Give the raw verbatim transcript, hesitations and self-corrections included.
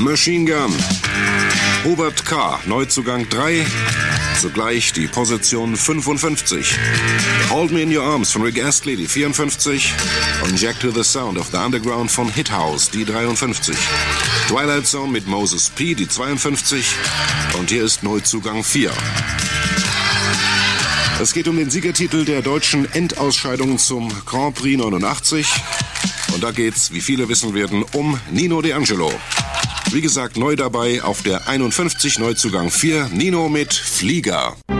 Machine Gun. Hubert K., Neuzugang drei, zugleich die Position fünfundfünfzig. Hold Me in Your Arms von Rick Astley, die vierundfünfzig. Und Jack to the Sound of the Underground von Hithouse, die dreiundfünfzig. Twilight Zone mit Moses P., die zweiundfünfzig. Und hier ist Neuzugang vier. Es geht um den Siegertitel der deutschen Endausscheidung zum Grand Prix neunundachtzig. Und da geht's, wie viele wissen werden, um Nino D'Angelo. Wie gesagt, neu dabei auf der einundfünfzig, Neuzugang vier, Nino mit Flieger.